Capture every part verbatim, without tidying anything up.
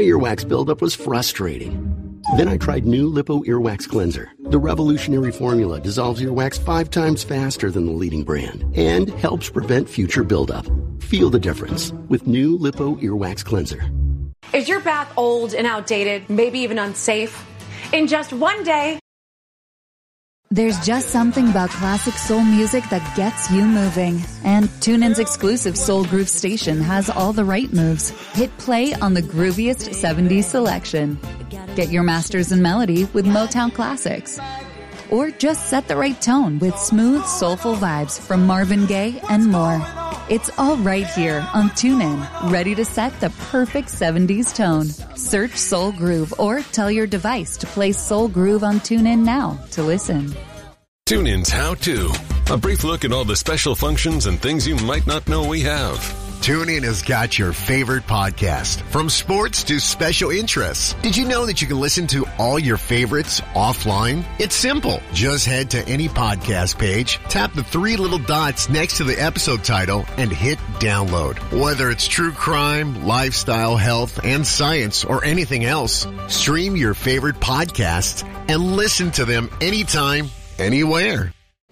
earwax buildup was frustrating. Then I tried new Lipo Earwax Cleanser. The revolutionary formula dissolves earwax five times faster than the leading brand and helps prevent future buildup. Feel the difference with new Lipo Earwax Cleanser. Is your back old and outdated, maybe even unsafe? In just one day... There's just something about classic soul music that gets you moving. And TuneIn's exclusive Soul Groove station has all the right moves. Hit play on the grooviest seventies selection. Get your masters in melody with Motown Classics. Or just set the right tone with smooth, soulful vibes from Marvin Gaye and more. It's all right here on TuneIn, ready to set the perfect seventies tone. Search Soul Groove or tell your device to play Soul Groove on TuneIn now to listen. TuneIn's How To. A brief look at all the special functions and things you might not know we have. TuneIn has got your favorite podcast, from sports to special interests. Did you know that you can listen to all your favorites offline? It's simple. Just head to any podcast page, tap the three little dots next to the episode title, and hit download. Whether it's true crime, lifestyle, health, and science, or anything else, stream your favorite podcasts and listen to them anytime, anywhere.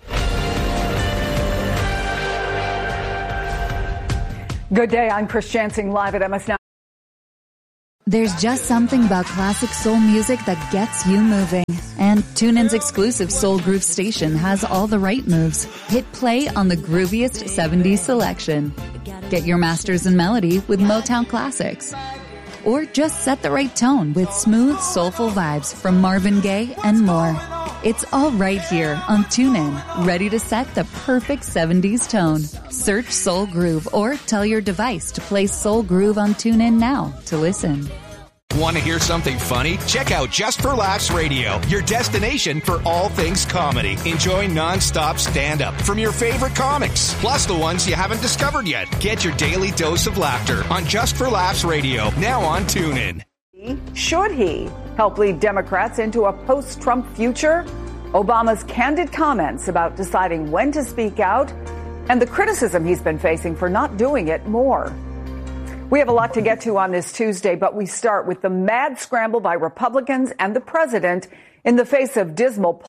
Good day. I'm Chris Jansing, live at M S Now. There's just something about classic soul music that gets you moving. And TuneIn's exclusive Soul Groove station has all the right moves. Hit play on the grooviest seventies selection. Get your masters in melody with Motown Classics. Or just set the right tone with smooth, soulful vibes from Marvin Gaye and more. It's all right here on TuneIn, ready to set the perfect seventies tone. Search Soul Groove or tell your device to play Soul Groove on TuneIn now to listen. Want to hear something funny? Check out Just for Laughs Radio, your destination for all things comedy. Enjoy non-stop stand-up from your favorite comics, plus the ones you haven't discovered yet. Get your daily dose of laughter on Just for Laughs Radio, now on TuneIn. Should he help lead Democrats into a post-Trump future? Obama's candid comments about deciding when to speak out and the criticism he's been facing for not doing it more. We have a lot to get to on this Tuesday, but we start with the mad scramble by Republicans and the president in the face of dismal.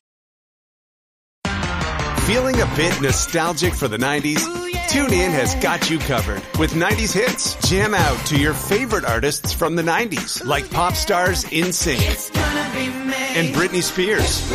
Feeling a bit nostalgic for the nineties? TuneIn has got you covered with nineties hits. Jam out to your favorite artists from the nineties, like pop stars NSYNC and Britney Spears,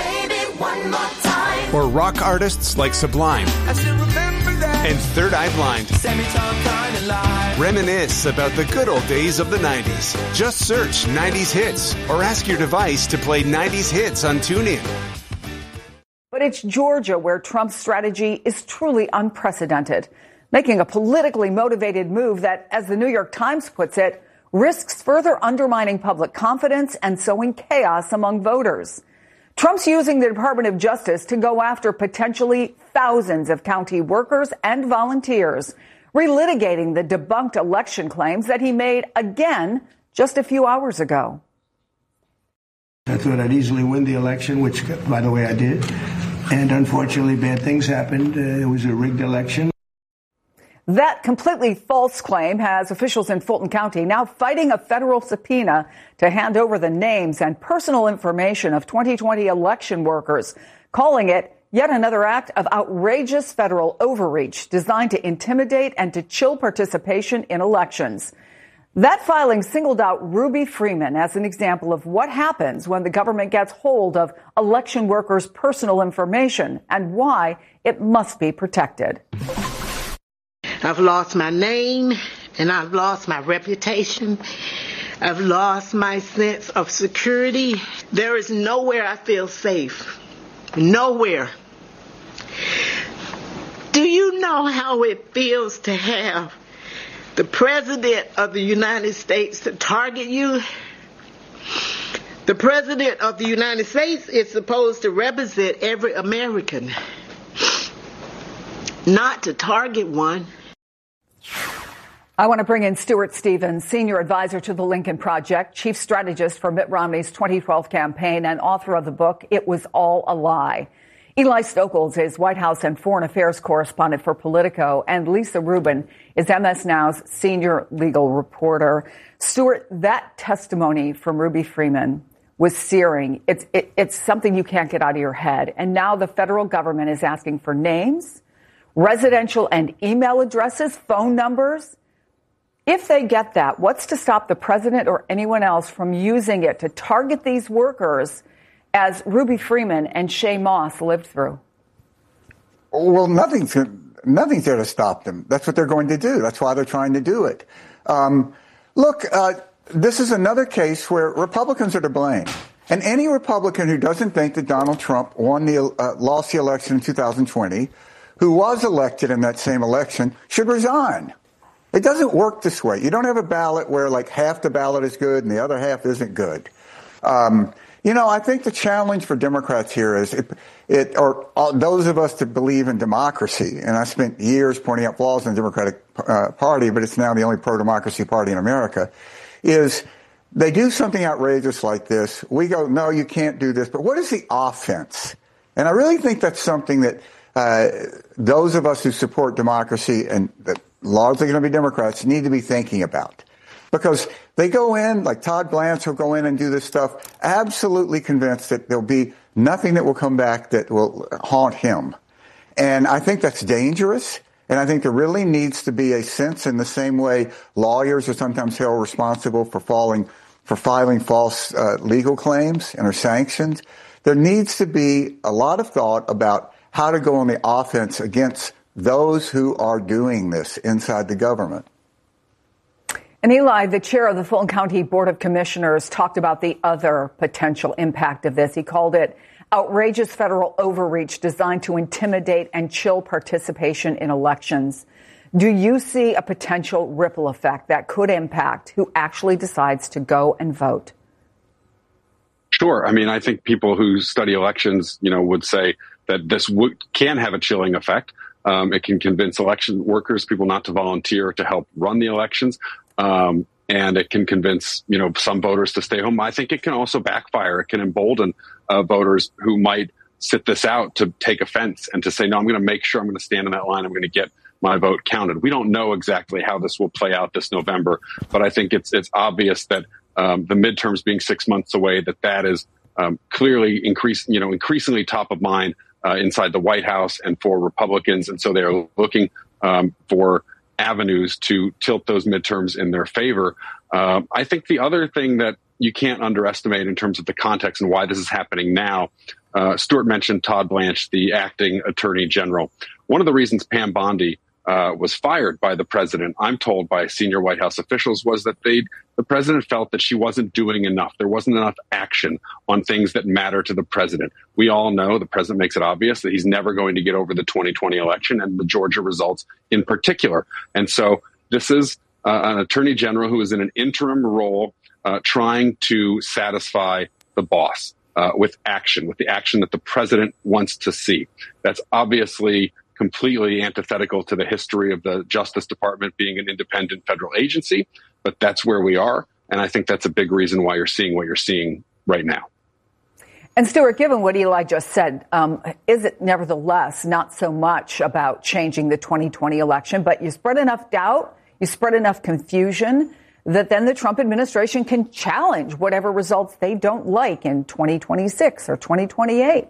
or rock artists like Sublime and Third Eye Blind. Reminisce about the good old days of the nineties. Just search nineties hits or ask your device to play nineties hits on TuneIn. But it's Georgia where Trump's strategy is truly unprecedented, making a politically motivated move that, as the New York Times puts it, risks further undermining public confidence and sowing chaos among voters. Trump's using the Department of Justice to go after potentially thousands of county workers and volunteers, relitigating the debunked election claims that he made again just a few hours ago. I thought I'd easily win the election, which, by the way, I did. And unfortunately, bad things happened. Uh, it was a rigged election. That completely false claim has officials in Fulton County now fighting a federal subpoena to hand over the names and personal information of twenty twenty election workers, calling it yet another act of outrageous federal overreach designed to intimidate and to chill participation in elections. That filing singled out Ruby Freeman as an example of what happens when the government gets hold of election workers' personal information and why it must be protected. I've lost my name and I've lost my reputation. I've lost my sense of security. There is nowhere I feel safe. Nowhere. Do you know how it feels to have the President of the United States to target you? The President of the United States is supposed to represent every American, not to target one. I want to bring in Stuart Stevens, senior advisor to the Lincoln Project, chief strategist for Mitt Romney's twenty twelve campaign, and author of the book, It Was All a Lie. Eli Stokols is White House and Foreign Affairs correspondent for Politico, and Lisa Rubin is M S Now's senior legal reporter. Stuart, that testimony from Ruby Freeman was searing. It's, it, it's something you can't get out of your head. And now the federal government is asking for names, residential and email addresses, phone numbers. If they get that, what's to stop the president or anyone else from using it to target these workers as Ruby Freeman and Shay Moss lived through? Well, nothing's, nothing's there to stop them. That's what they're going to do. That's why they're trying to do it. Um, look, uh, this is another case where Republicans are to blame. And any Republican who doesn't think that Donald Trump won the, uh, lost the election in two thousand twenty, who was elected in that same election, should resign. It doesn't work this way. You don't have a ballot where like half the ballot is good and the other half isn't good. Um, you know, I think the challenge for Democrats here is it, it or uh, those of us that believe in democracy, and I spent years pointing out flaws in the Democratic uh, Party, but it's now the only pro-democracy party in America, is they do something outrageous like this. We go, no, you can't do this. But what is the offense? And I really think that's something that uh, those of us who support democracy and that largely going to be Democrats need to be thinking about. Because they go in, like Todd Blanche will go in and do this stuff, absolutely convinced that there'll be nothing that will come back that will haunt him. And I think that's dangerous. And I think there really needs to be a sense, in the same way lawyers are sometimes held responsible for filing, for filing false uh, legal claims and are sanctioned. There needs to be a lot of thought about how to go on the offense against those who are doing this inside the government. And Eli, the chair of the Fulton County Board of Commissioners, talked about the other potential impact of this. He called it outrageous federal overreach designed to intimidate and chill participation in elections. Do you see a potential ripple effect that could impact who actually decides to go and vote? Sure. I mean, I think people who study elections, you know, would say that this w- can have a chilling effect. Um, it can convince election workers, people not to volunteer to help run the elections. Um, and it can convince, you know, some voters to stay home. I think it can also backfire. It can embolden uh, voters who might sit this out to take offense and to say, no, I'm going to make sure I'm going to stand in that line. I'm going to get my vote counted. We don't know exactly how this will play out this November, but I think it's it's obvious that um, the midterms being six months away, that that is um, clearly increase, you know, increasingly top of mind uh, inside the White House and for Republicans. And so they are looking um, for avenues to tilt those midterms in their favor. Uh, I think the other thing that you can't underestimate in terms of the context and why this is happening now, uh, Stuart mentioned Todd Blanche, the acting attorney general. One of the reasons Pam Bondi uh, was fired by the president, I'm told by senior White House officials, was that they, the president felt that she wasn't doing enough. There wasn't enough action on things that matter to the president. We all know the president makes it obvious that he's never going to get over the twenty twenty election and the Georgia results in particular. And so this is uh, an attorney general who is in an interim role uh, trying to satisfy the boss uh, with action, with the action that the president wants to see. That's obviously completely antithetical to the history of the Justice Department being an independent federal agency, but that's where we are. And I think that's a big reason why you're seeing what you're seeing right now. And Stuart, given what Eli just said, um, is it nevertheless not so much about changing the twenty twenty election, but you spread enough doubt, you spread enough confusion that then the Trump administration can challenge whatever results they don't like in twenty twenty-six or twenty twenty-eight?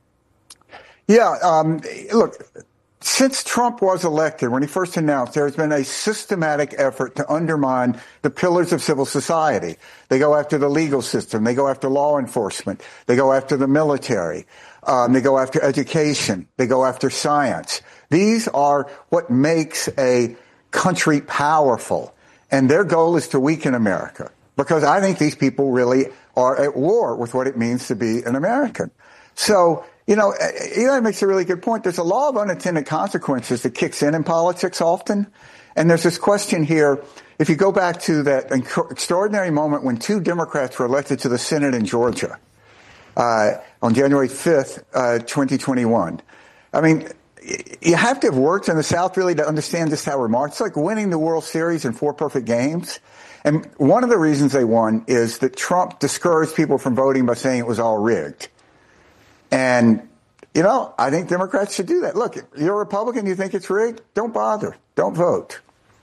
Yeah, um, look, since Trump was elected, when he first announced, there has been a systematic effort to undermine the pillars of civil society. They go after the legal system. They go after law enforcement. They go after the military. Um, they go after education. They go after science. These are what makes a country powerful. And their goal is to weaken America, because I think these people really are at war with what it means to be an American. So, you know, Eli makes a really good point. There's a law of unintended consequences that kicks in in politics often. And there's this question here. If you go back to that extraordinary moment when two Democrats were elected to the Senate in Georgia uh, on January fifth, uh, twenty twenty-one. I mean, you have to have worked in the South really to understand just how remarkable. It's like winning the World Series in four perfect games. And one of the reasons they won is that Trump discouraged people from voting by saying it was all rigged. And you know, I think Democrats should do that. Look, you're a Republican, you think it's rigged? Don't bother. Don't vote.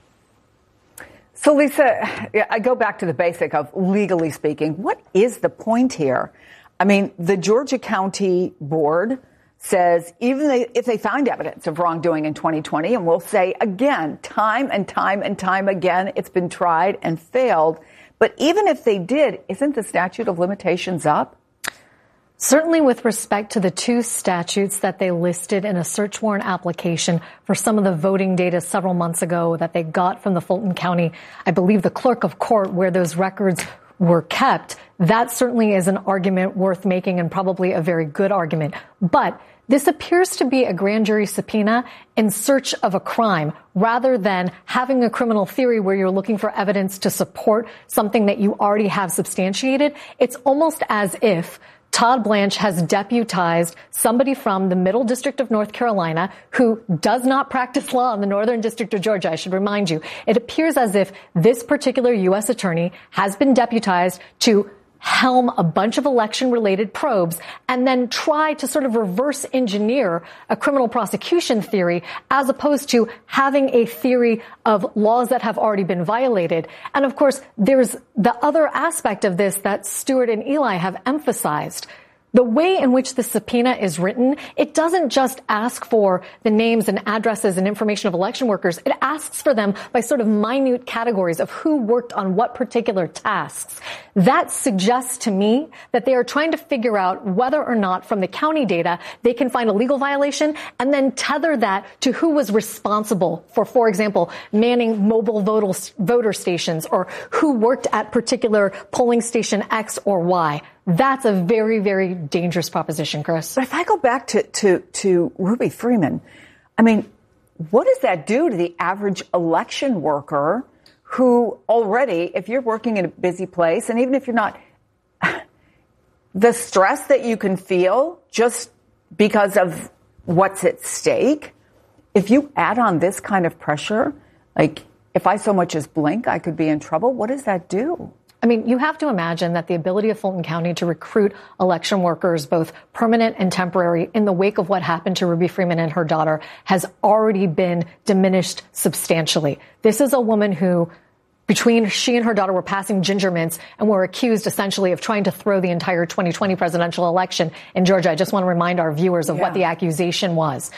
So, Lisa, I go back to the basic of legally speaking. What is the point here? I mean, the Georgia County Board says even if they find evidence of wrongdoing in twenty twenty, and we'll say again, time and time and time again, it's been tried and failed. But even if they did, isn't the statute of limitations up? Certainly with respect to the two statutes that they listed in a search warrant application for some of the voting data several months ago that they got from the Fulton County, I believe the clerk of court where those records were kept, that certainly is an argument worth making and probably a very good argument. But this appears to be a grand jury subpoena in search of a crime rather than having a criminal theory where you're looking for evidence to support something that you already have substantiated. It's almost as if Todd Blanche has deputized somebody from the Middle District of North Carolina who does not practice law in the Northern District of Georgia. I should remind you, it appears as if this particular U S attorney has been deputized to helm a bunch of election-related probes and then try to sort of reverse engineer a criminal prosecution theory as opposed to having a theory of laws that have already been violated. And of course, there's the other aspect of this that Stuart and Eli have emphasized. The way in which the subpoena is written, it doesn't just ask for the names and addresses and information of election workers. It asks for them by sort of minute categories of who worked on what particular tasks. That suggests to me that they are trying to figure out whether or not from the county data they can find a legal violation and then tether that to who was responsible for, for example, manning mobile voter stations or who worked at particular polling station X or Y. That's a very, very dangerous proposition, Chris. But if I go back to, to, to Ruby Freeman, I mean, what does that do to the average election worker who already, if you're working in a busy place, and even if you're not, the stress that you can feel just because of what's at stake, if you add on this kind of pressure, like if I so much as blink, I could be in trouble, what does that do? I mean, you have to imagine that the ability of Fulton County to recruit election workers, both permanent and temporary, in the wake of what happened to Ruby Freeman and her daughter has already been diminished substantially. This is a woman who, between she and her daughter, were passing ginger mints and were accused essentially of trying to throw the entire twenty twenty presidential election in Georgia. I just want to remind our viewers of yeah. what the accusation was.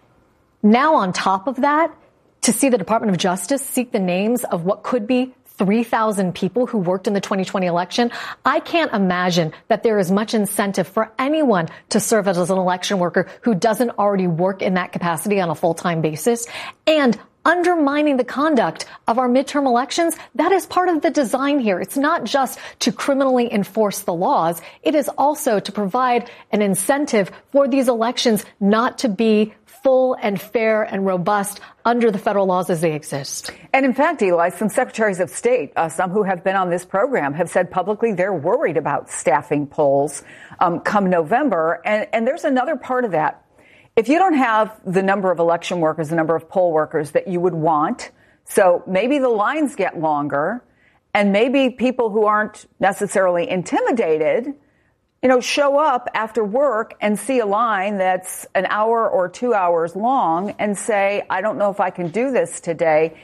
Now, on top of that, to see the Department of Justice seek the names of what could be three thousand people who worked in the twenty twenty election, I can't imagine that there is much incentive for anyone to serve as an election worker who doesn't already work in that capacity on a full-time basis. And undermining the conduct of our midterm elections, that is part of the design here. It's not just to criminally enforce the laws. It is also to provide an incentive for these elections not to be full and fair and robust under the federal laws as they exist. And in fact, Eli, some secretaries of state, uh, some who have been on this program, have said publicly they're worried about staffing polls um, come November. And, and there's another part of that. If you don't have the number of election workers, the number of poll workers that you would want, so maybe the lines get longer, and maybe people who aren't necessarily intimidated, you know, show up after work and see a line that's an hour or two hours long and say, I don't know if I can do this today.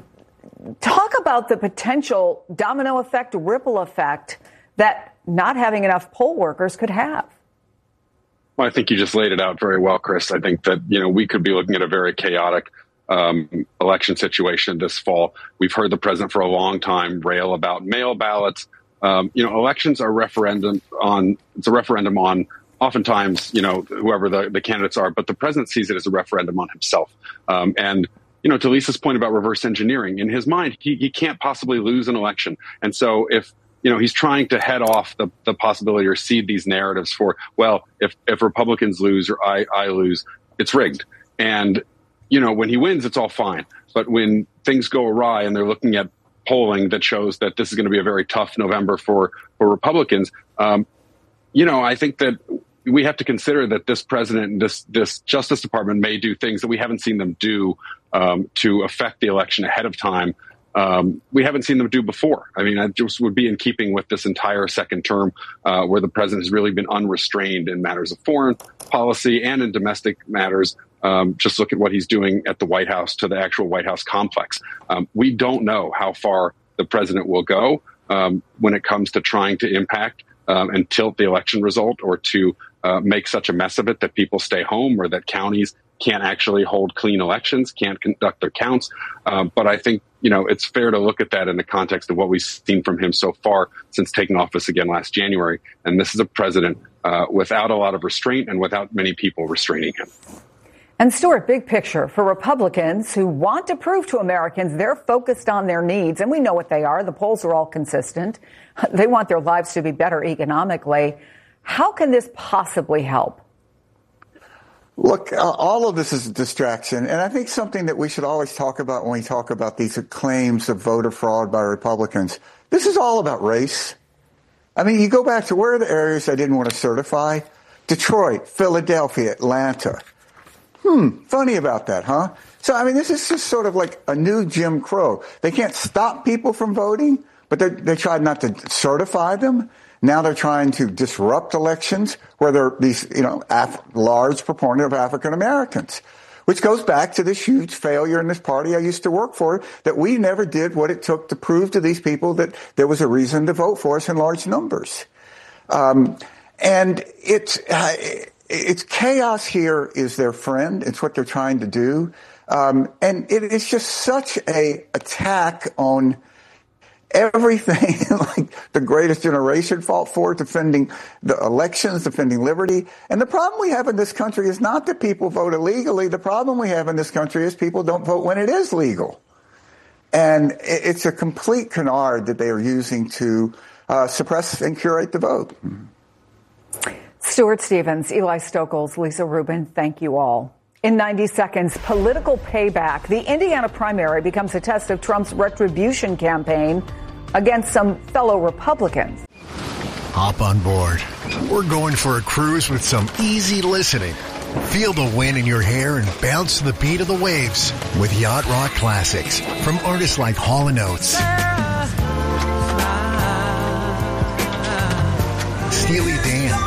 Talk about the potential domino effect, ripple effect that not having enough poll workers could have. Well, I think you just laid it out very well, Chris. I think that, you know, we could be looking at a very chaotic um, election situation this fall. We've heard the president for a long time rail about mail ballots. Um, you know, elections are referendum on, it's a referendum on oftentimes, you know, whoever the, the candidates are, but the president sees it as a referendum on himself. Um, and, you know, to Lisa's point about reverse engineering, in his mind, he, he can't possibly lose an election. And so if, you know, he's trying to head off the, the possibility or seed these narratives for, well, if, if Republicans lose or I, I lose, it's rigged. And, you know, when he wins, it's all fine. But when things go awry and they're looking at polling that shows that this is going to be a very tough November for, for Republicans, um, you know, I think that we have to consider that this president and this, this Justice Department may do things that we haven't seen them do um, to affect the election ahead of time. um, we haven't seen them do before. I mean, it just would be in keeping with this entire second term uh, where the president has really been unrestrained in matters of foreign policy and in domestic matters. Um, just look at what he's doing at the White House to the actual White House complex. Um, we don't know how far the president will go um, when it comes to trying to impact um, and tilt the election result, or to uh, make such a mess of it that people stay home, or that counties can't actually hold clean elections, can't conduct their counts. Um, but I think, you know, it's fair to look at that in the context of what we've seen from him so far since taking office again last January. And this is a president uh, without a lot of restraint and without many people restraining him. And Stuart, big picture for Republicans who want to prove to Americans they're focused on their needs, and we know what they are. The polls are all consistent. They want their lives to be better economically. How can this possibly help? Look, uh, all of this is a distraction, and I think something that we should always talk about when we talk about these claims of voter fraud by Republicans. This is all about race. I mean, you go back to where are the areas I didn't want to certify? Detroit, Philadelphia, Atlanta. Hmm, funny about that, huh? So, I mean, this is just sort of like a new Jim Crow. They can't stop people from voting, but they they tried not to certify them. Now they're trying to disrupt elections where there are these, you know, Af- large proportion of African Americans, which goes back to this huge failure in this party I used to work for, that we never did what it took to prove to these people that there was a reason to vote for us in large numbers. Um, and it's, uh, it's chaos here is their friend. It's what they're trying to do. Um, and it, it's just such a attack on everything like the greatest generation fought for, defending the elections, defending liberty. And the problem we have in this country is not that people vote illegally. The problem we have in this country is people don't vote when it is legal. And it's a complete canard that they are using to uh, suppress and curate the vote. Stuart Stevens, Eli Stokols, Lisa Rubin, thank you all. In ninety seconds, political payback. The Indiana primary becomes a test of Trump's retribution campaign against some fellow Republicans. Hop on board. We're going for a cruise with some easy listening. Feel the wind in your hair and bounce to the beat of the waves with Yacht Rock Classics from artists like Hall and Oates, Steely Dan,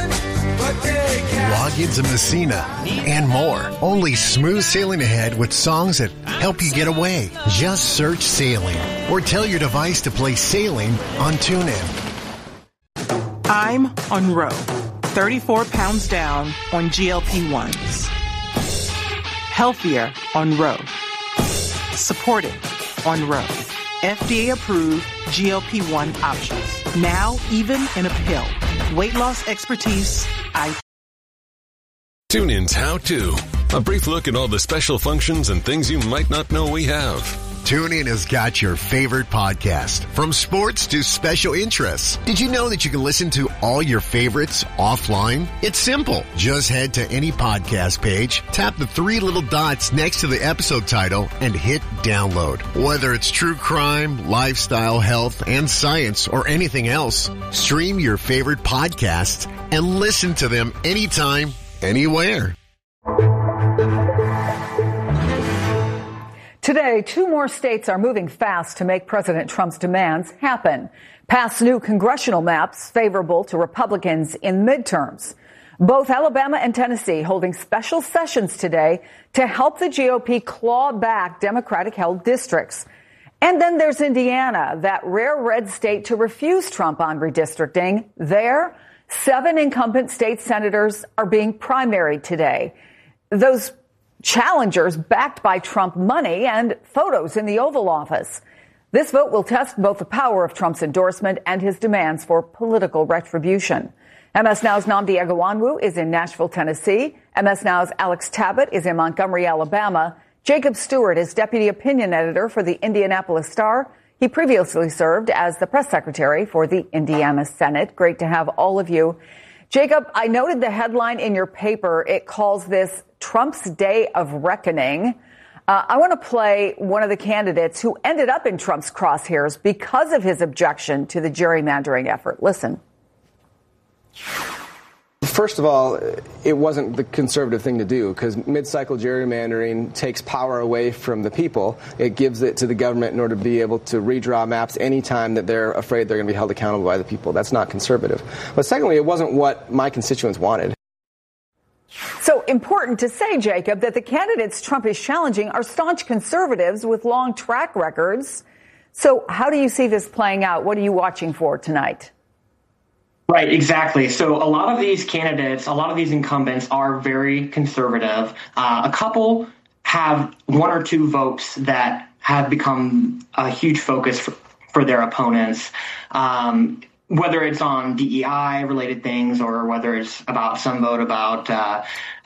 Loggins and Messina, and more. Only smooth sailing ahead with songs that help you get away. Just search Sailing or tell your device to play Sailing on TuneIn. I'm on Roe, thirty-four pounds down on G L P ones. Healthier on Roe. Supported on Roe. F D A approved G L P one options. Now even in a pill. Weight loss expertise. I TuneIn's How To. A brief look at all the special functions and things you might not know we have. TuneIn has got your favorite podcast, from sports to special interests. Did you know that you can listen to all your favorites offline? It's simple. Just head to any podcast page, tap the three little dots next to the episode title, and hit download. Whether it's true crime, lifestyle, health, and science, or anything else, stream your favorite podcasts and listen to them anytime, anywhere. Today, two more states are moving fast to make President Trump's demands happen. Pass new congressional maps favorable to Republicans in midterms. Both Alabama and Tennessee holding special sessions today to help the G O P claw back Democratic-held districts. And then there's Indiana, that rare red state to refuse Trump on redistricting. There, seven incumbent state senators are being primaried today. Those challengers backed by Trump money and photos in the Oval Office. This vote will test both the power of Trump's endorsement and his demands for political retribution. M S Now's Nnamdi Egawonwu is in Nashville, Tennessee. M S Now's Alex Tabbitt is in Montgomery, Alabama. Jacob Stewart is deputy opinion editor for the Indianapolis Star. He previously served as the press secretary for the Indiana Senate. Great to have all of you. Jacob, I noted the headline in your paper. It calls this Trump's Day of Reckoning. Uh, I want to play one of the candidates who ended up in Trump's crosshairs because of his objection to the gerrymandering effort. Listen. First of all, it wasn't the conservative thing to do, because mid-cycle gerrymandering takes power away from the people. It gives it to the government in order to be able to redraw maps any time that they're afraid they're going to be held accountable by the people. That's not conservative. But secondly, it wasn't what my constituents wanted. So important to say, Jacob, that the candidates Trump is challenging are staunch conservatives with long track records. So how do you see this playing out? What are you watching for tonight? Right, exactly. So a lot of these candidates, a lot of these incumbents are very conservative. Uh, a couple have one or two votes that have become a huge focus for, for their opponents. Um, whether it's on D E I-related things or whether it's about some vote about, uh,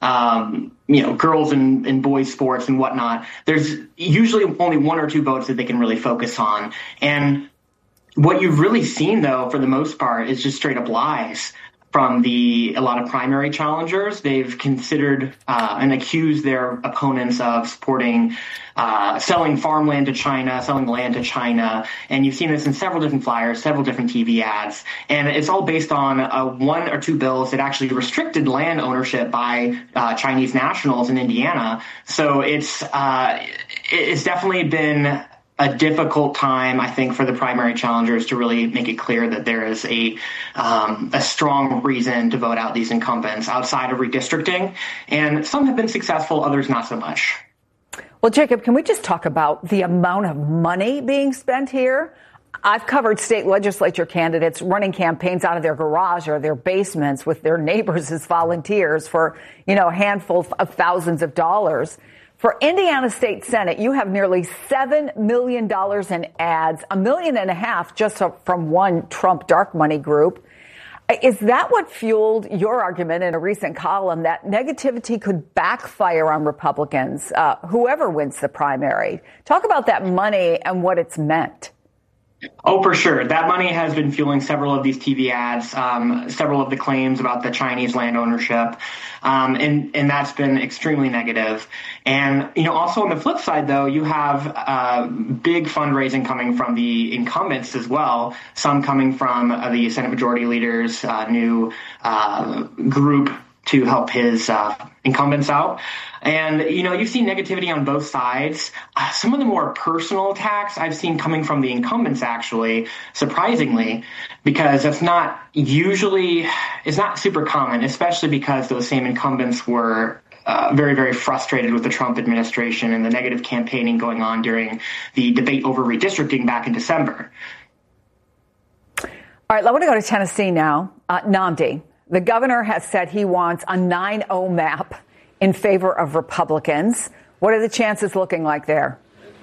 um, you know, girls and, and boys sports and whatnot, there's usually only one or two votes that they can really focus on. And what you've really seen, though, for the most part, is just straight up lies from the a lot of primary challengers. They've considered uh, and accused their opponents of supporting uh, selling farmland to China, selling land to China. And you've seen this in several different flyers, several different T V ads. And it's all based on uh, one or two bills that actually restricted land ownership by uh, Chinese nationals in Indiana. So it's uh, it's definitely been a difficult time, I think, for the primary challengers to really make it clear that there is a um, a strong reason to vote out these incumbents outside of redistricting. And some have been successful, others not so much. Well, Jacob, can we just talk about the amount of money being spent here? I've covered state legislature candidates running campaigns out of their garage or their basements with their neighbors as volunteers for, you know, a handful of thousands of dollars. For Indiana State Senate, you have nearly seven million dollars in ads, a million and a half just from one Trump dark money group. Is that what fueled your argument in a recent column that negativity could backfire on Republicans, uh, whoever wins the primary? Talk about that money and what it's meant. Oh, for sure. That money has been fueling several of these T V ads, um, several of the claims about the Chinese land ownership. Um, and, and that's been extremely negative. And, you know, also on the flip side, though, you have uh, big fundraising coming from the incumbents as well, some coming from uh, the Senate Majority Leader's uh, new uh, group to help his uh, incumbents out. And, you know, you've seen negativity on both sides. Uh, some of the more personal attacks I've seen coming from the incumbents, actually, surprisingly, because that's not usually, it's not super common, especially because those same incumbents were uh, very, very frustrated with the Trump administration and the negative campaigning going on during the debate over redistricting back in December. All right, I want to go to Tennessee now. Uh, Nnamdi, the governor has said he wants a nine oh map in favor of Republicans. What are the chances looking like there?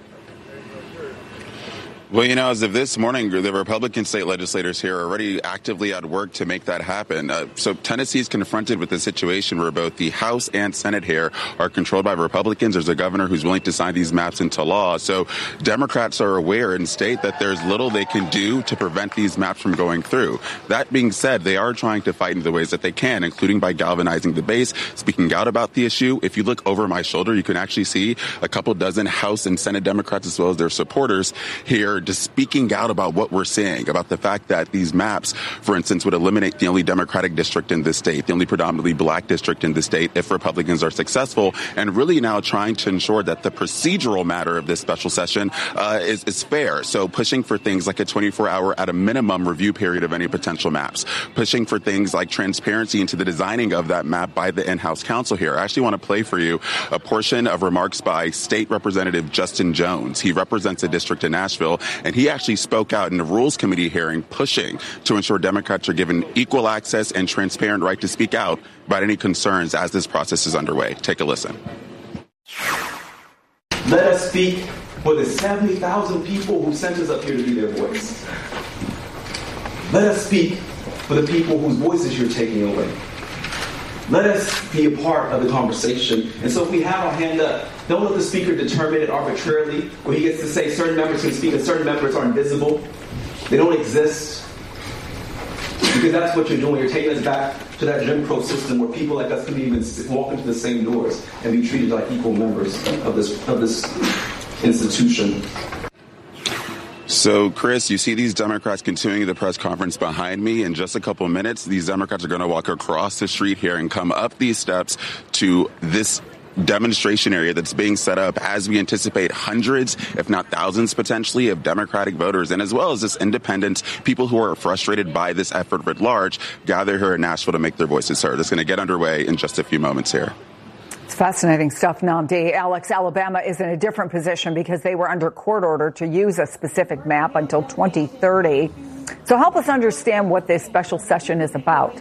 Well, you know, as of this morning, the Republican state legislators here are already actively at work to make that happen. Uh, so Tennessee is confronted with a situation where both the House and Senate here are controlled by Republicans. There's a governor who's willing to sign these maps into law. So Democrats are aware and state that there's little they can do to prevent these maps from going through. That being said, they are trying to fight in the ways that they can, including by galvanizing the base, speaking out about the issue. If you look over my shoulder, you can actually see a couple dozen House and Senate Democrats, as well as their supporters here, just speaking out about what we're seeing, about the fact that these maps, for instance, would eliminate the only Democratic district in the state, the only predominantly black district in the state, if Republicans are successful, and really now trying to ensure that the procedural matter of this special session uh, is, is fair. So pushing for things like a twenty-four hour at a minimum review period of any potential maps, pushing for things like transparency into the designing of that map by the in-house counsel here. I actually want to play for you a portion of remarks by State Representative Justin Jones. He represents a district in Nashville, and he actually spoke out in the Rules Committee hearing, pushing to ensure Democrats are given equal access and transparent right to speak out about any concerns as this process is underway. Take a listen. Let us speak for the seventy thousand people who sent us up here to be their voice. Let us speak for the people whose voices you're taking away. Let us be a part of the conversation. And so if we have our hand up, don't let the speaker determine it arbitrarily, where he gets to say certain members can speak and certain members are invisible. They don't exist. Because that's what you're doing. You're taking us back to that Jim Crow system where people like us can even walk into the same doors and be treated like equal members of this of this institution. So, Chris, you see these Democrats continuing the press conference behind me. In just a couple of minutes, these Democrats are going to walk across the street here and come up these steps to this demonstration area that's being set up as we anticipate hundreds, if not thousands, potentially, of Democratic voters, and as well as this independents, people who are frustrated by this effort at large, gather here in Nashville to make their voices heard. It's going to get underway in just a few moments here. It's fascinating stuff, Nnamdi. Alex, Alabama is in a different position because they were under court order to use a specific map until twenty thirty. So help us understand what this special session is about.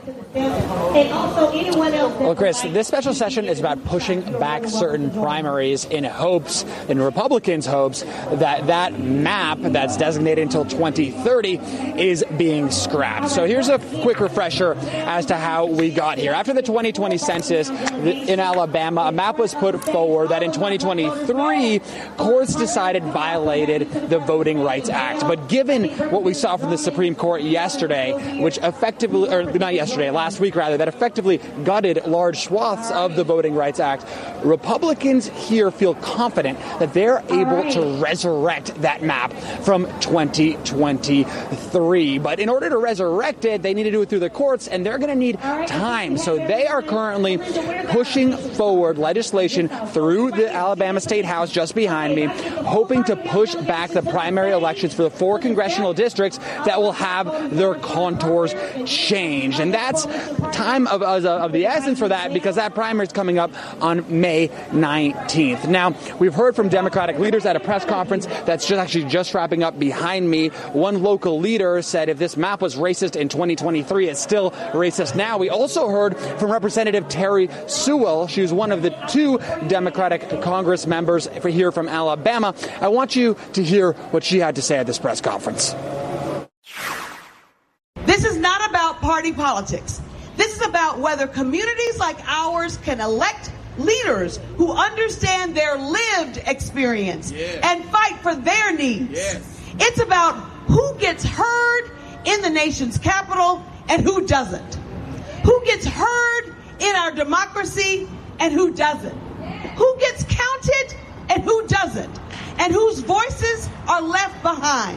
And also anyone else. Well, Chris, this special session is about pushing back certain primaries in hopes, in Republicans' hopes, that that map that's designated until twenty thirty is being scrapped. So here's a quick refresher as to how we got here. After the twenty twenty census in Alabama, a map was put forward that in twenty twenty-three, courts decided violated the Voting Rights Act. But given what we saw from the Supreme Court yesterday, which effectively, or not yesterday, last week rather, that effectively gutted large swaths of the Voting Rights Act, Republicans here feel confident that they're able to resurrect that map from twenty twenty-three. But in order to resurrect it, they need to do it through the courts, and they're going to need time. So they are currently pushing forward legislation through the Alabama State House just behind me, hoping to push back the primary elections for the four congressional districts that will have their contours changed. And that's time of, of the essence for that, because that primary is coming up on May nineteenth. Now, we've heard from Democratic leaders at a press conference that's just actually just wrapping up behind me. One local leader said if this map was racist in twenty twenty-three, it's still racist now. We also heard from Representative Terry Sewell. She was one of the two Democratic Congress members here from Alabama. I want you to hear what she had to say at this press conference. This is not about party politics. This is about whether communities like ours can elect leaders who understand their lived experience yeah. and fight for their needs. Yes. It's about who gets heard in the nation's capital and who doesn't. Who gets heard in our democracy and who doesn't. Who gets counted and who doesn't. And whose voices are left behind.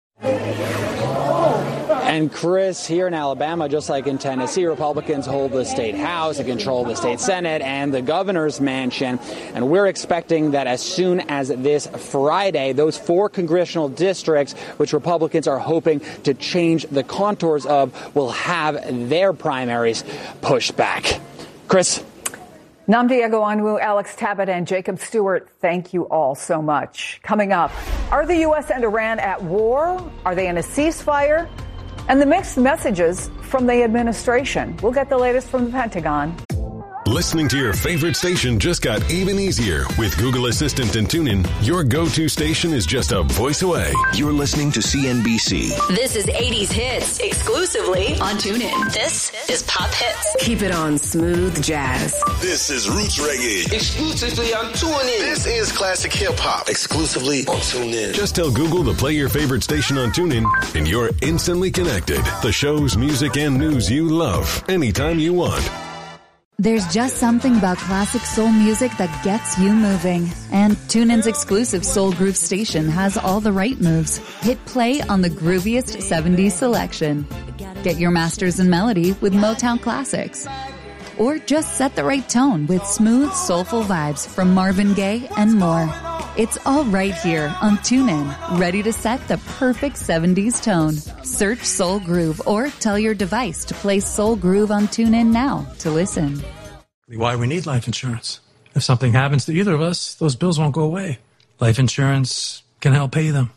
And Chris, here in Alabama, just like in Tennessee, Republicans hold the state house, they control the state senate and the governor's mansion. And we're expecting that as soon as this Friday, those four congressional districts, which Republicans are hoping to change the contours of, will have their primaries pushed back. Chris? Nnamdi Egbuonu, Alex Tabbitt, and Jacob Stewart, thank you all so much. Coming up, are the U S and Iran at war? Are they in a ceasefire? And the mixed messages from the administration. We'll get the latest from the Pentagon. Listening to your favorite station just got even easier. With Google Assistant and TuneIn, your go-to station is just a voice away. You're listening to C N B C. This is eighties hits exclusively on TuneIn. This is Pop Hits. Keep it on smooth jazz. This is Roots Reggae. Exclusively on TuneIn. This is classic hip hop. Exclusively on TuneIn. Just tell Google to play your favorite station on TuneIn, and you're instantly connected. The shows, music, and news you love anytime you want. There's just something about classic soul music that gets you moving. And TuneIn's exclusive Soul Groove station has all the right moves. Hit play on the grooviest seventies selection. Get your masters in melody with Motown classics. Or just set the right tone with smooth, soulful vibes from Marvin Gaye and more. It's all right here on TuneIn, ready to set the perfect seventies tone. Search Soul Groove or tell your device to play Soul Groove on TuneIn now to listen. Why we need life insurance. If something happens to either of us, those bills won't go away. Life insurance can help pay them.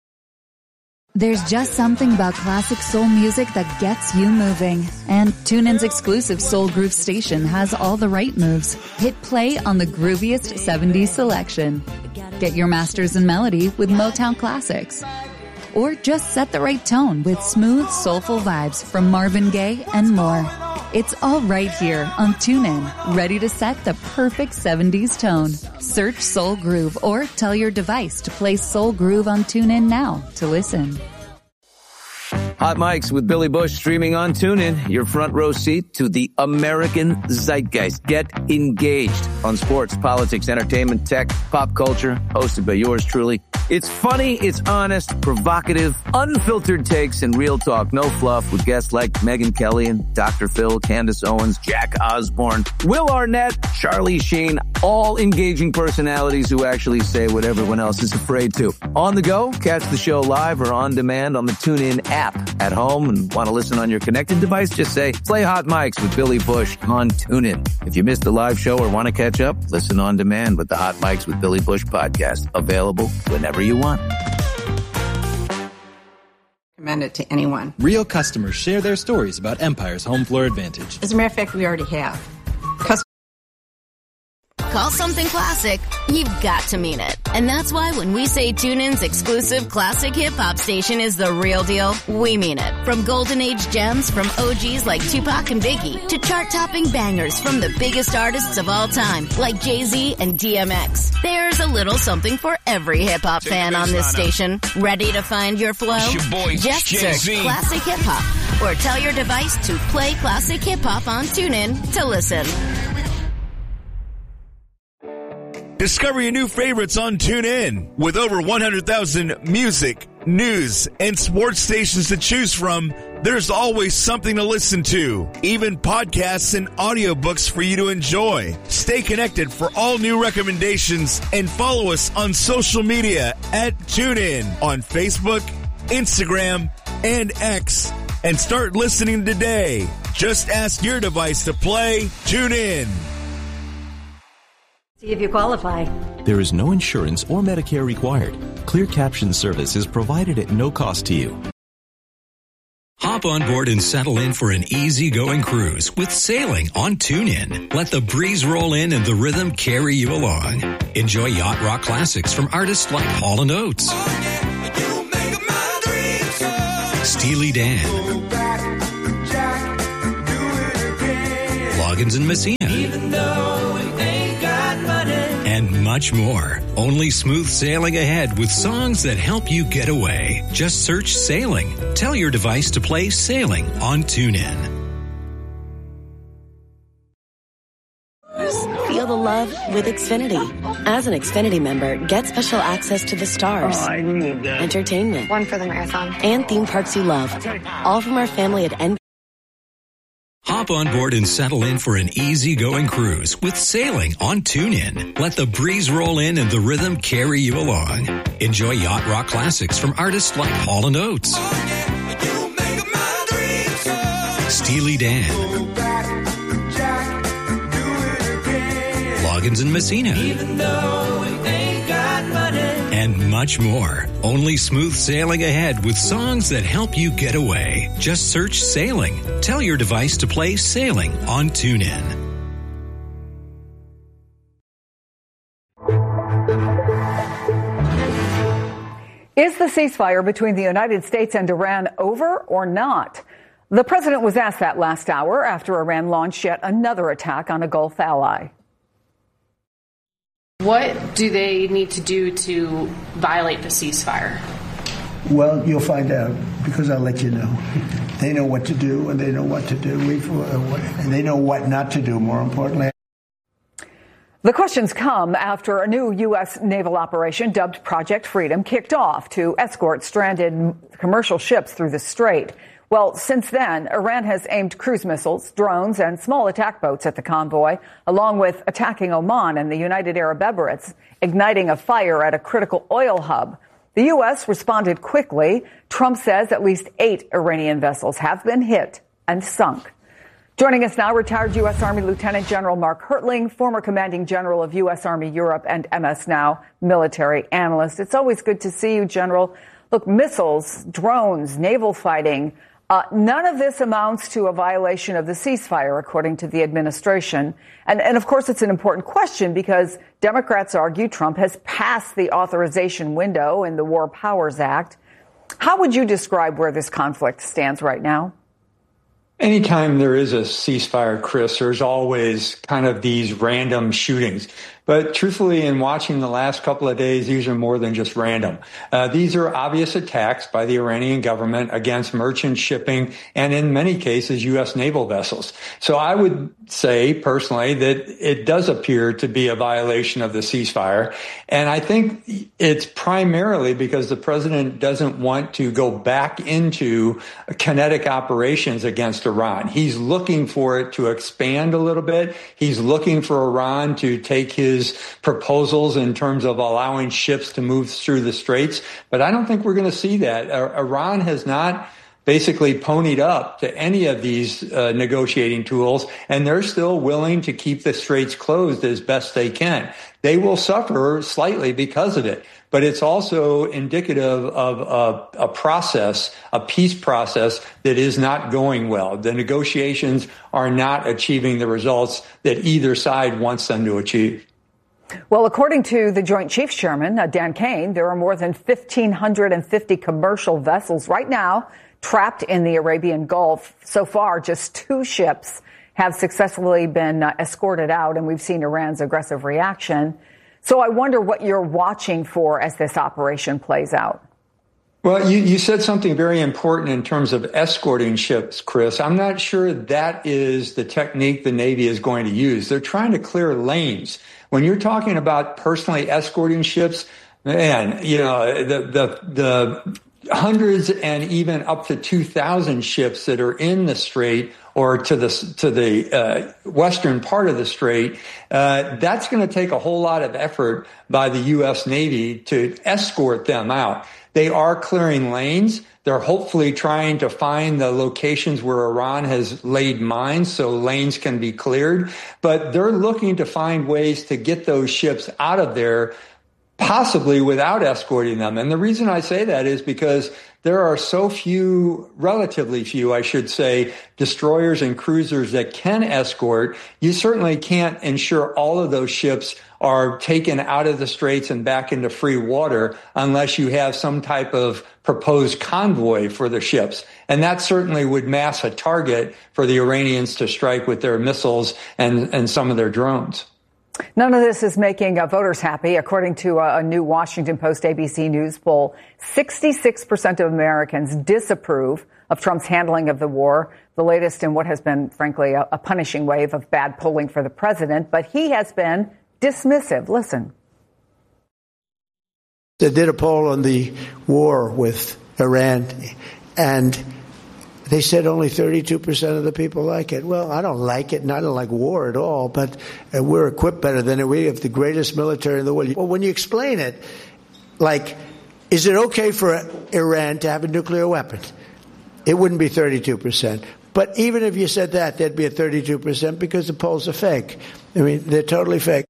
There's just something about classic soul music that gets you moving. And TuneIn's exclusive Soul Groove station has all the right moves. Hit play on the grooviest seventies selection. Get your masters in melody with Motown classics. Or just set the right tone with smooth, soulful vibes from Marvin Gaye and more. It's all right here on TuneIn, ready to set the perfect seventies tone. Search Soul Groove or tell your device to play Soul Groove on TuneIn now to listen. Hot Mics with Billy Bush streaming on TuneIn. Your front row seat to the American zeitgeist. Get engaged on sports, politics, entertainment, tech, pop culture. Hosted by yours truly, It's funny, it's honest, provocative, unfiltered takes, and real talk. No fluff with guests like Megyn Kelly and Doctor Phil, Candace Owens, Jack Osborne, Will Arnett, Charlie Sheen, all engaging personalities who actually say what everyone else is afraid to. On the go, catch the show live or on demand on the TuneIn app. At home and want to listen on your connected device, just say, play Hot Mics with Billy Bush on TuneIn. If you missed the live show or want to catch up, listen on demand with the Hot Mics with Billy Bush podcast. Available whenever you want. Recommend it to anyone. Real customers share their stories about Empire's home floor advantage. As a matter of fact, we already have. Customers Call something classic, you've got to mean it. And that's why when we say TuneIn's exclusive classic hip-hop station is the real deal, we mean it. From golden age gems from O Gs like Tupac and Biggie to chart-topping bangers from the biggest artists of all time like Jay-Z and D M X. There's a little something for every hip-hop fan on this station. Ready to find your flow? Your boy, Just Jay-Z. search Classic Hip-Hop or tell your device to play Classic Hip-Hop on TuneIn to listen. Discover your new favorites on TuneIn. With over one hundred thousand music, news, and sports stations to choose from, there's always something to listen to. Even podcasts and audiobooks for you to enjoy. Stay connected for all new recommendations and follow us on social media at TuneIn on Facebook, Instagram, and X. And start listening today. Just ask your device to play TuneIn. See if you qualify. There is no insurance or Medicare required. Clear caption service is provided at no cost to you. Hop on board and settle in for an easy-going cruise with sailing on TuneIn. Let the breeze roll in and the rhythm carry you along. Enjoy yacht rock classics from artists like Hall and Oates, Steely Dan, Loggins and Messina, and much more. Only smooth sailing ahead with songs that help you get away. Just search Sailing. Tell your device to play Sailing on TuneIn. Feel the love with Xfinity. As an Xfinity member, get special access to the stars, oh, I need that. entertainment, one for the marathon, and theme parks you love. All from our family at N B C. Hop on board and settle in for an easy-going cruise with sailing on TuneIn. Let the breeze roll in and the rhythm carry you along. Enjoy yacht rock classics from artists like Hall and Oates, Steely Dan, Loggins and Messina, and much more. Only smooth sailing ahead with songs that help you get away. Just search Sailing. Tell your device to play Sailing on TuneIn. Is the ceasefire between the United States and Iran over or not? The president was asked that last hour after Iran launched yet another attack on a Gulf ally. What do they need to do to violate the ceasefire? Well, you'll find out because I'll let you know. They know what to do and they know what to do. We've, uh, and they know what not to do, more importantly. The questions come after a new U S naval operation dubbed Project Freedom kicked off to escort stranded commercial ships through the strait. Well, since then, Iran has aimed cruise missiles, drones, and small attack boats at the convoy, along with attacking Oman and the United Arab Emirates, igniting a fire at a critical oil hub. The U S responded quickly. Trump says at least eight Iranian vessels have been hit and sunk. Joining us now, retired U S Army Lieutenant General Mark Hertling, former commanding general of U S Army Europe and M S Now military analyst. It's always good to see you, General. Look, missiles, drones, naval fighting, Uh, none of this amounts to a violation of the ceasefire, according to the administration. And, and of course, it's an important question because Democrats argue Trump has passed the authorization window in the War Powers Act. How would you describe where this conflict stands right now? Anytime there is a ceasefire, Chris, there's always kind of these random shootings. But truthfully, in watching the last couple of days, these are more than just random. Uh, these are obvious attacks by the Iranian government against merchant shipping and in many cases, U S naval vessels. So I would say personally that it does appear to be a violation of the ceasefire. And I think it's primarily because the president doesn't want to go back into kinetic operations against Iran. He's looking for it to expand a little bit. He's looking for Iran to take his his proposals in terms of allowing ships to move through the straits. But I don't think we're going to see that. Uh, Iran has not basically ponied up to any of these uh, negotiating tools, and they're still willing to keep the straits closed as best they can. They will suffer slightly because of it, but it's also indicative of a, a process, a peace process that is not going well. The negotiations are not achieving the results that either side wants them to achieve. Well, according to the Joint Chiefs Chairman, uh, Dan Kane, there are more than one thousand five hundred fifty commercial vessels right now trapped in the Arabian Gulf. So far, just two ships have successfully been uh, escorted out, and we've seen Iran's aggressive reaction. So I wonder what you're watching for as this operation plays out. Well, you, you said something very important in terms of escorting ships, Chris. I'm not sure that is the technique the Navy is going to use. They're trying to clear lanes. When you're talking about personally escorting ships, man, you know, the the the hundreds and even up to two thousand ships that are in the strait or to the to the uh, western part of the strait, uh, that's going to take a whole lot of effort by the U S Navy to escort them out. They are clearing lanes. They're hopefully trying to find the locations where Iran has laid mines so lanes can be cleared. But they're looking to find ways to get those ships out of there, possibly without escorting them. And the reason I say that is because there are so few, relatively few, I should say, destroyers and cruisers that can escort. You certainly can't ensure all of those ships are taken out of the straits and back into free water unless you have some type of proposed convoy for the ships. And that certainly would mask a target for the Iranians to strike with their missiles and, and some of their drones. None of this is making uh, voters happy. According to a, a new Washington Post A B C News poll, sixty-six percent of Americans disapprove of Trump's handling of the war, the latest in what has been, frankly, a, a punishing wave of bad polling for the president. But he has been dismissive. Listen. They did a poll on the war with Iran, and they said only thirty-two percent of the people like it. Well, I don't like it, and I don't like war at all, but uh, we're equipped better than it. We have the greatest military in the world. Well, when you explain it, like, is it okay for Iran to have a nuclear weapon? It wouldn't be thirty-two percent. But even if you said that, there'd be a thirty-two percent because the polls are fake. I mean, they're totally fake.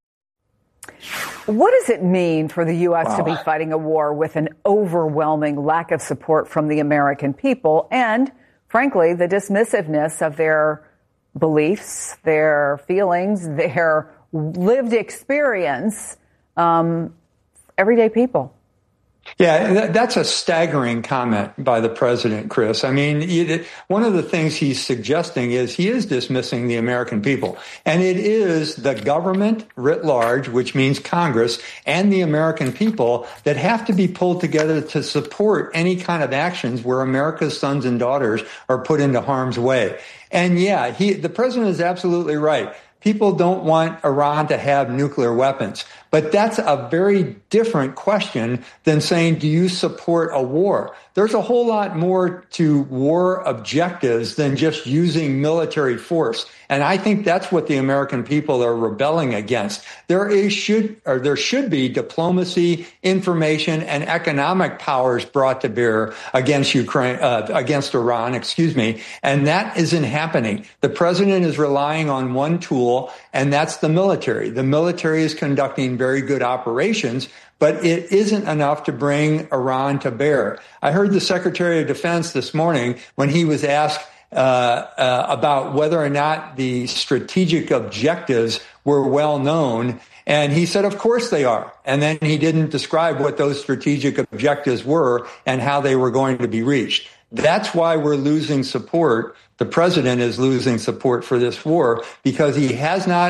What does it mean for the U S Wow. to be fighting a war with an overwhelming lack of support from the American people and, frankly, the dismissiveness of their beliefs, their feelings, their lived experience, um, everyday people? Yeah, that's a staggering comment by the president, Chris. I mean, one of the things he's suggesting is he is dismissing the American people. And it is the government writ large, which means Congress, and the American people that have to be pulled together to support any kind of actions where America's sons and daughters are put into harm's way. And yeah, he, the president is absolutely right. People don't want Iran to have nuclear weapons. But that's a very different question than saying, do you support a war? There's a whole lot more to war objectives than just using military force. And I think that's what the American people are rebelling against. There is should or there should be diplomacy, information, and economic powers brought to bear against Ukraine, uh, against Iran, excuse me. And that isn't happening. The president is relying on one tool, and that's the military. The military is conducting very good operations, but it isn't enough to bring Iran to bear. I heard the Secretary of Defense this morning when he was asked uh, uh, about whether or not the strategic objectives were well known. And he said, of course they are. And then he didn't describe what those strategic objectives were and how they were going to be reached. That's why we're losing support. The president is losing support for this war because he has not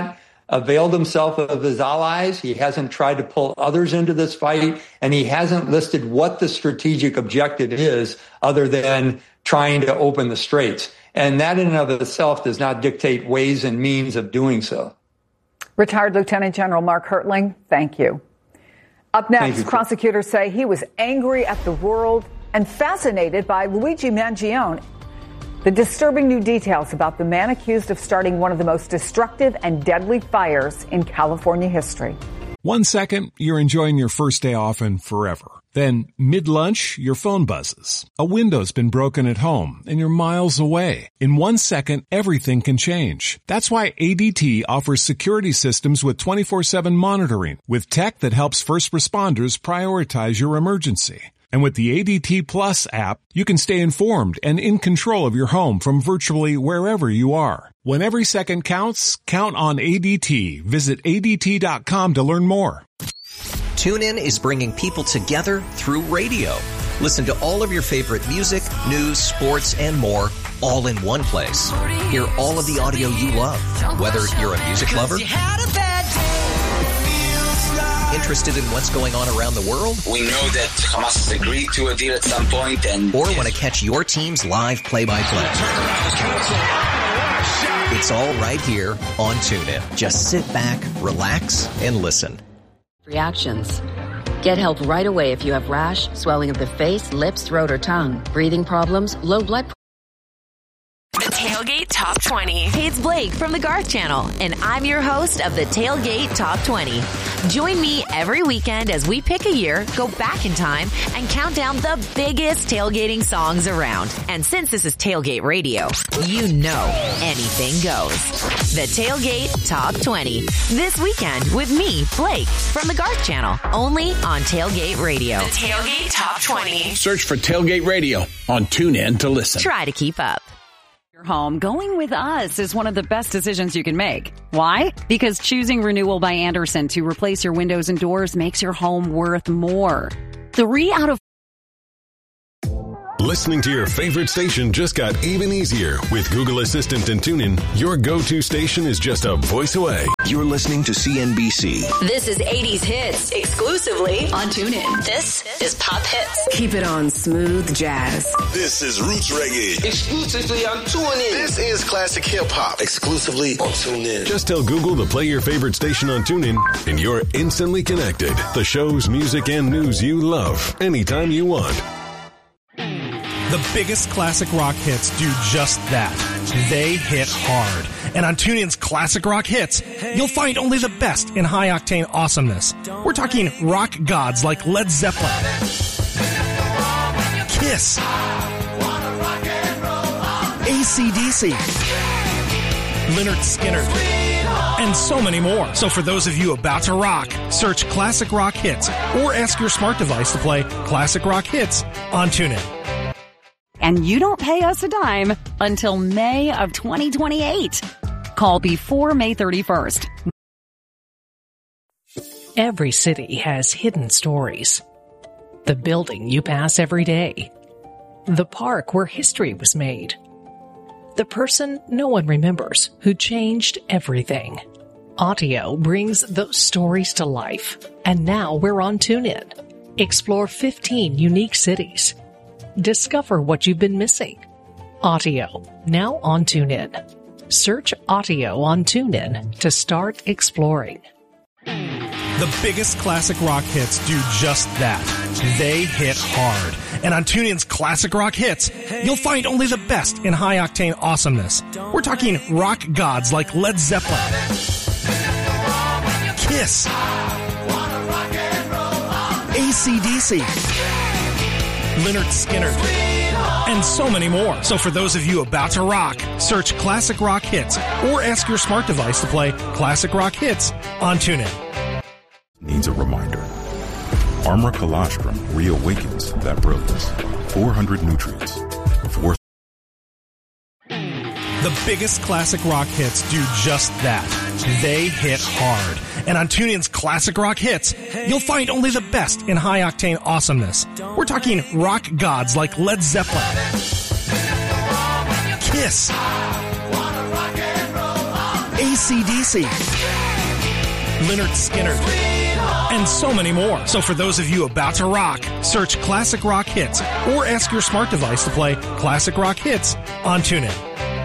availed himself of his allies. He hasn't tried to pull others into this fight, and he hasn't listed what the strategic objective is other than trying to open the straits. And that in and of itself does not dictate ways and means of doing so. Retired Lieutenant General Mark Hertling, thank you. Up next, you, prosecutors say he was angry at the world and fascinated by Luigi Mangione. The disturbing new details about the man accused of starting one of the most destructive and deadly fires in California history. One second, you're enjoying your first day off and forever. Then, mid-lunch, your phone buzzes. A window's been broken at home, and you're miles away. In one second, everything can change. That's why A D T offers security systems with twenty-four seven monitoring, with tech that helps first responders prioritize your emergency. And with the A D T Plus app, you can stay informed and in control of your home from virtually wherever you are. When every second counts, count on A D T. Visit A D T dot com to learn more. TuneIn is bringing people together through radio. Listen to all of your favorite music, news, sports, and more all in one place. Hear all of the audio you love, whether you're a music lover, interested in what's going on around the world, we know that Hamas has agreed to a deal at some point, and or want to catch your team's live play-by-play. It's all right here on TuneIn. Just sit back, relax, and listen. Reactions. Get help right away if you have rash, swelling of the face, lips, throat, or tongue, breathing problems, low blood pressure. The Tailgate Top twenty. Hey, it's Blake from the Garth Channel, and I'm your host of the Tailgate Top twenty. Join me every weekend as we pick a year, go back in time, and count down the biggest tailgating songs around. And since this is Tailgate Radio, you know anything goes. The Tailgate Top twenty. This weekend with me, Blake, from the Garth Channel, only on Tailgate Radio. The Tailgate Top twenty. Search for Tailgate Radio on TuneIn to listen. Try to keep up. Home, going with us is one of the best decisions you can make. Why? Because choosing Renewal by Andersen to replace your windows and doors makes your home worth more. Three out of Listening to your favorite station just got even easier. With Google Assistant and TuneIn, your go-to station is just a voice away. You're listening to C N B C. This is eighties hits exclusively on TuneIn. This is Pop Hits. Keep it on Smooth Jazz. This is Roots Reggae. Exclusively on TuneIn. This is Classic Hip Hop. Exclusively on TuneIn. Just tell Google to play your favorite station on TuneIn, and you're instantly connected. The shows, music, and news you love, anytime you want. The biggest classic rock hits do just that. They hit hard. And on TuneIn's Classic Rock Hits, you'll find only the best in high-octane awesomeness. We're talking rock gods like Led Zeppelin, Kiss, A C D C, Lynyrd Skynyrd, and so many more. So for those of you about to rock, search Classic Rock Hits or ask your smart device to play Classic Rock Hits on TuneIn. And you don't pay us a dime until May of twenty twenty-eight. Call before May thirty-first. Every city has hidden stories. The building you pass every day. The park where history was made. The person no one remembers who changed everything. Audio brings those stories to life. And now we're on TuneIn. Explore fifteen unique cities. Discover what you've been missing. Audio, now on TuneIn. Search Audio on TuneIn to start exploring. The biggest classic rock hits do just that. They hit hard. And on TuneIn's Classic Rock Hits, you'll find only the best in high-octane awesomeness. We're talking rock gods like Led Zeppelin, Kiss, A C D C, Lynyrd Skynyrd, and so many more. So for those of you about to rock, search Classic Rock Hits or ask your smart device to play Classic Rock Hits on TuneIn. Needs a reminder. Armor Colostrum reawakens that brilliance. four hundred nutrients. Four The biggest classic rock hits do just that. They hit hard. And on TuneIn's Classic Rock Hits, you'll find only the best in high-octane awesomeness. We're talking rock gods like Led Zeppelin, Kiss, A C D C, Lynyrd Skynyrd, and so many more. So for those of you about to rock, search Classic Rock Hits or ask your smart device to play Classic Rock Hits on TuneIn.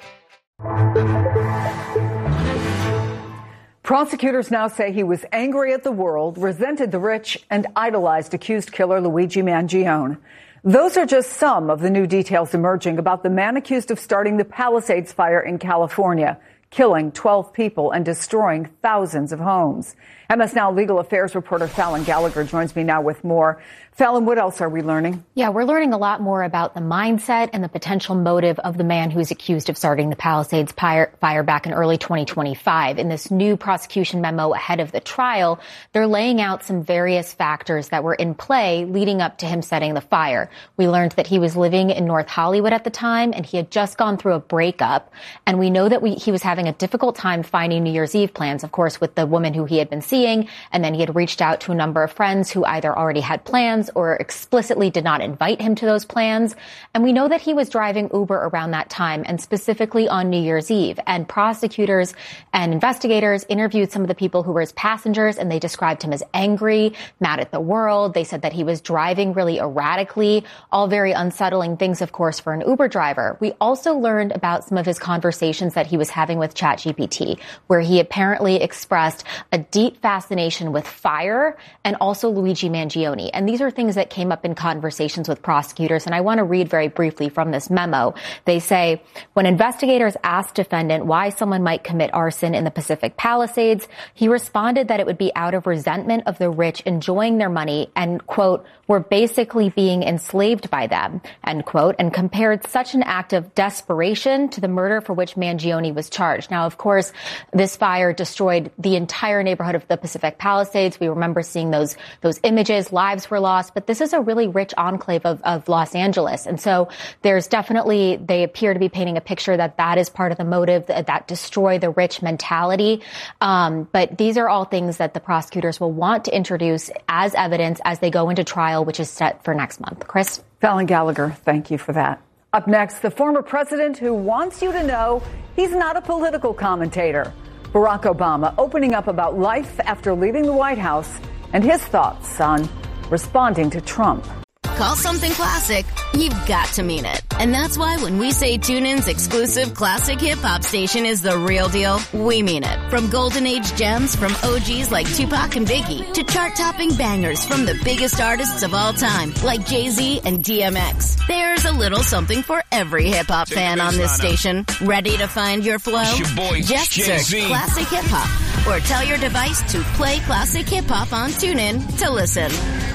Prosecutors now say he was angry at the world, resented the rich, and idolized accused killer Luigi Mangione. Those are just some of the new details emerging about the man accused of starting the Palisades fire in California, killing twelve people and destroying thousands of homes. M S Now legal affairs reporter Fallon Gallagher joins me now with more. Fallon, what else are we learning? Yeah, we're learning a lot more about the mindset and the potential motive of the man who's accused of starting the Palisades fire back in early twenty twenty-five. In this new prosecution memo ahead of the trial, they're laying out some various factors that were in play leading up to him setting the fire. We learned that he was living in North Hollywood at the time, and he had just gone through a breakup. And we know that we, he was having a difficult time finding New Year's Eve plans, of course, with the woman who he had been seeing. And then he had reached out to a number of friends who either already had plans or explicitly did not invite him to those plans. And we know that he was driving Uber around that time, and specifically on New Year's Eve. And prosecutors and investigators interviewed some of the people who were his passengers, and they described him as angry, mad at the world. They said that he was driving really erratically, all very unsettling things, of course, for an Uber driver. We also learned about some of his conversations that he was having with ChatGPT, where he apparently expressed a deep fascination with fire and also Luigi Mangione. And these are things that came up in conversations with prosecutors, and I want to read very briefly from this memo. They say, when investigators asked defendant why someone might commit arson in the Pacific Palisades, he responded that it would be out of resentment of the rich enjoying their money and, quote, were basically being enslaved by them, end quote, and compared such an act of desperation to the murder for which Mangione was charged. Now, of course, this fire destroyed the entire neighborhood of the Pacific Palisades. We remember seeing those those images. Lives were lost, but this is a really rich enclave of, of Los Angeles. And so there's definitely, they appear to be painting a picture that that is part of the motive, that, that destroy the rich mentality. Um, but these are all things that the prosecutors will want to introduce as evidence as they go into trial, which is set for next month. Chris? Fallon Gallagher, thank you for that. Up next, the former president who wants you to know he's not a political commentator. Barack Obama opening up about life after leaving the White House and his thoughts on responding to Trump. Call something classic, you've got to mean it. And that's why when we say TuneIn's exclusive classic hip-hop station is the real deal, we mean it. From golden age gems from O Gs like Tupac and Biggie to chart-topping bangers from the biggest artists of all time like Jay-Z and D M X. There's a little something for every hip-hop fan on this station. Ready to find your flow? Your boy, Just Jay-Z. search Classic Hip-Hop or tell your device to play Classic Hip-Hop on TuneIn to listen.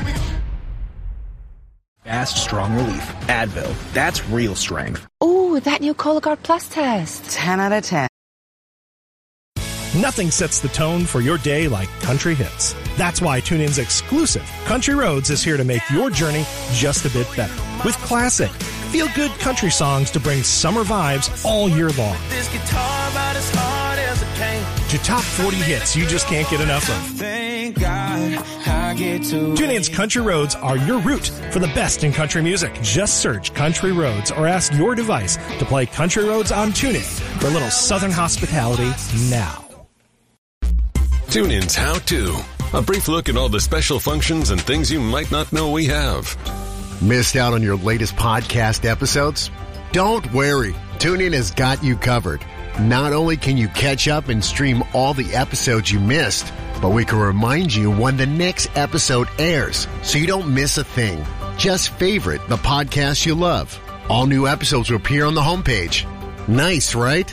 Fast, strong relief. Advil. That's real strength. Ooh, that new Cologuard Plus test. ten out of ten. Nothing sets the tone for your day like country hits. That's why TuneIn's exclusive Country Roads is here to make your journey just a bit better. With classic, feel-good country songs to bring summer vibes all year long. This guitar about as hard as it came. To top forty hits you just can't get enough of. Thank God I get to. TuneIn's Country Roads are your route for the best in country music. Just search Country Roads or ask your device to play Country Roads on TuneIn for a little southern hospitality now. TuneIn's How To. A brief look at all the special functions and things you might not know we have. Missed out on your latest podcast episodes? Don't worry. TuneIn has got you covered. Not only can you catch up and stream all the episodes you missed, but we can remind you when the next episode airs so you don't miss a thing. Just favorite the podcast you love. All new episodes will appear on the homepage. Nice, right?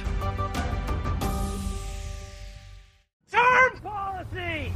Term policy!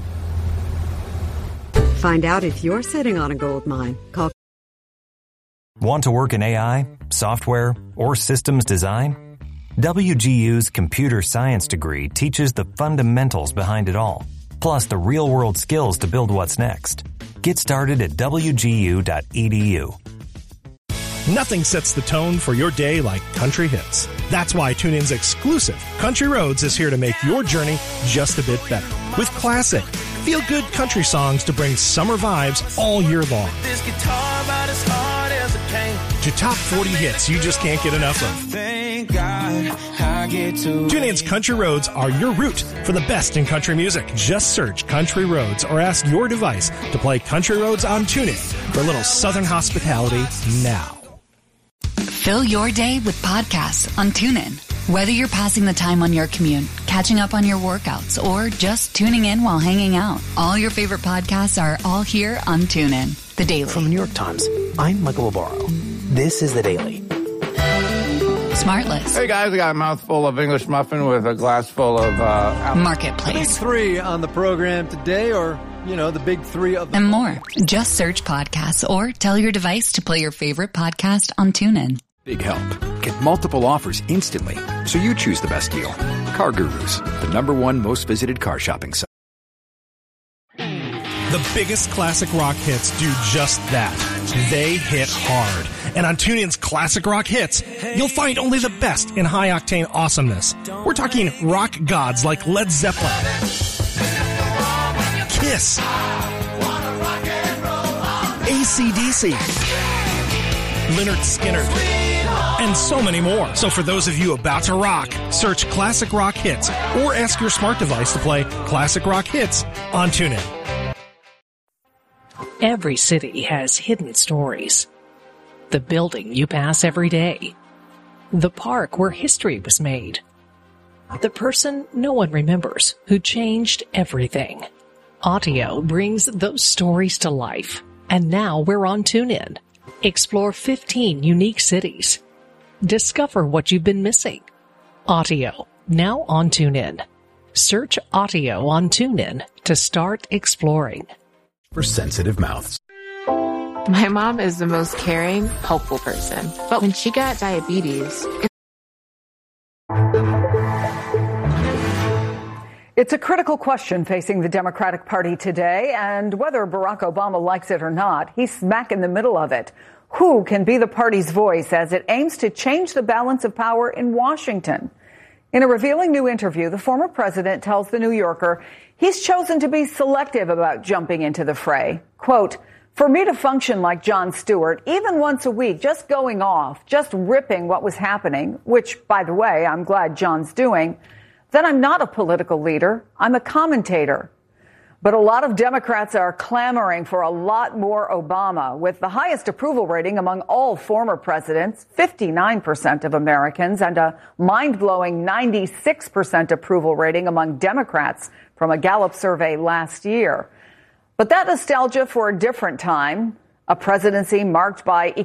Find out if you're sitting on a gold mine. Call. Want to work in A I, software, or systems design? W G U's computer science degree teaches the fundamentals behind it all, plus the real-world skills to build what's next. Get started at w g u dot e d u. Nothing sets the tone for your day like country hits. That's why TuneIn's exclusive Country Roads is here to make your journey just a bit better. With classic, feel-good country songs to bring summer vibes all year long. This guitar about as hard as it came. To top forty hits you just can't get enough of. Thank God I I get to. TuneIn's Country Roads are your route for the best in country music. Just search Country Roads or ask your device to play Country Roads on TuneIn for a little Southern hospitality now. Fill your day with podcasts on TuneIn. Whether you're passing the time on your commute, catching up on your workouts, or just tuning in while hanging out, all your favorite podcasts are all here on TuneIn. The Daily. From the New York Times, I'm Michael Barbaro. This is The Daily. Smartless. Hey guys, I got a mouthful of English muffin with a glass full of uh, Marketplace. Big three on the program today, or, you know, the big three of the and more. Just search podcasts or tell your device to play your favorite podcast on TuneIn. Big help. Get multiple offers instantly, so you choose the best deal. Car Gurus, the number one most visited car shopping site. The biggest classic rock hits do just that. They hit hard. And on TuneIn's Classic Rock Hits, you'll find only the best in high-octane awesomeness. We're talking rock gods like Led Zeppelin, Kiss, A C D C, Lynyrd Skynyrd, and so many more. So for those of you about to rock, search Classic Rock Hits or ask your smart device to play Classic Rock Hits on TuneIn. Every city has hidden stories. The building you pass every day. The park where history was made. The person no one remembers who changed everything. Audio brings those stories to life. And now we're on TuneIn. Explore fifteen unique cities. Discover what you've been missing. Audio, now on TuneIn. Search Audio on TuneIn to start exploring. For sensitive mouths. My mom is the most caring, helpful person. But when she got diabetes... It- It's a critical question facing the Democratic Party today, and whether Barack Obama likes it or not, he's smack in the middle of it. Who can be the party's voice as it aims to change the balance of power in Washington? In a revealing new interview, the former president tells The New Yorker he's chosen to be selective about jumping into the fray. Quote, "For me to function like Jon Stewart, even once a week, just going off, just ripping what was happening, which, by the way, I'm glad John's doing, then I'm not a political leader. I'm a commentator." But a lot of Democrats are clamoring for a lot more Obama, with the highest approval rating among all former presidents, fifty-nine percent of Americans, and a mind-blowing ninety-six percent approval rating among Democrats from a Gallup survey last year. But that nostalgia for a different time, a presidency marked by